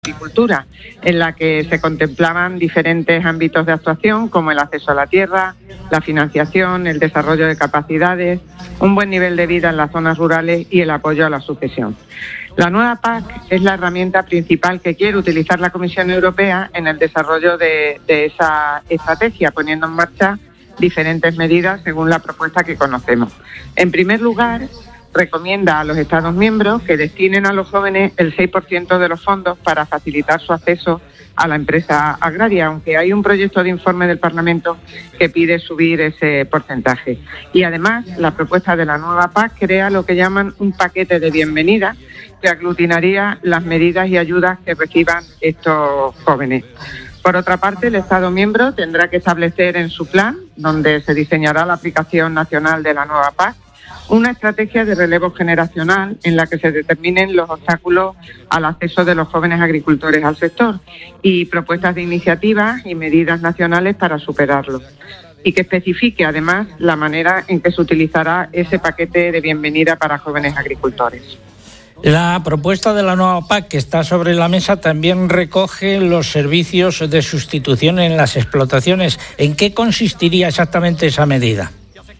agricultura, en la que se contemplaban diferentes ámbitos de actuación como el acceso a la tierra, la financiación, el desarrollo de capacidades, un buen nivel de vida en las zonas rurales y el apoyo a la sucesión. La nueva PAC es la herramienta principal que quiere utilizar la Comisión Europea en el desarrollo de esa estrategia, poniendo en marcha diferentes medidas según la propuesta que conocemos. En primer lugar, recomienda a los Estados miembros que destinen a los jóvenes el 6% de los fondos para facilitar su acceso a la empresa agraria, aunque hay un proyecto de informe del Parlamento que pide subir ese porcentaje. Y además, la propuesta de la nueva PAC crea lo que llaman un paquete de bienvenida que aglutinaría las medidas y ayudas que reciban estos jóvenes. Por otra parte, el Estado miembro tendrá que establecer en su plan, donde se diseñará la aplicación nacional de la nueva PAC, una estrategia de relevo generacional en la que se determinen los obstáculos al acceso de los jóvenes agricultores al sector y propuestas de iniciativas y medidas nacionales para superarlo. Y que especifique además la manera en que se utilizará ese paquete de bienvenida para jóvenes agricultores. La propuesta de la nueva PAC que está sobre la mesa también recoge los servicios de sustitución en las explotaciones. ¿En qué consistiría exactamente esa medida?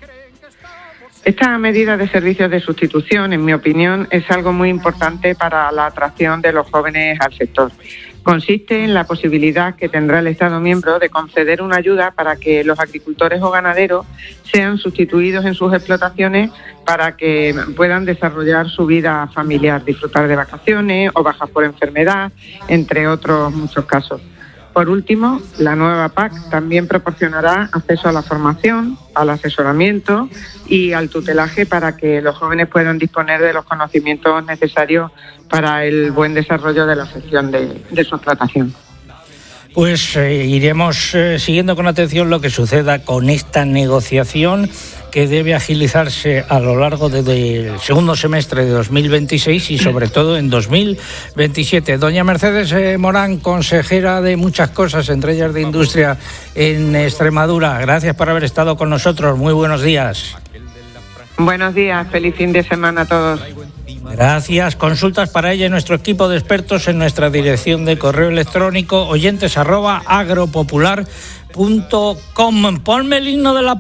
Esta medida de servicios de sustitución, en mi opinión, es algo muy importante para la atracción de los jóvenes al sector. Consiste en la posibilidad que tendrá el Estado miembro de conceder una ayuda para que los agricultores o ganaderos sean sustituidos en sus explotaciones para que puedan desarrollar su vida familiar, disfrutar de vacaciones o bajas por enfermedad, entre otros muchos casos. Por último, la nueva PAC también proporcionará acceso a la formación, al asesoramiento y al tutelaje para que los jóvenes puedan disponer de los conocimientos necesarios para el buen desarrollo de la gestión de su explotación. Pues iremos siguiendo con atención lo que suceda con esta negociación que debe agilizarse a lo largo del segundo semestre de 2026 y sobre todo en 2027. Doña Mercedes Morán, consejera de muchas cosas, entre ellas de industria en Extremadura. Gracias por haber estado con nosotros. Muy buenos días. Buenos días, feliz fin de semana a todos. Gracias. Consultas para ella y nuestro equipo de expertos en nuestra dirección de correo electrónico oyentes@agropopular.com. Ponme el himno de la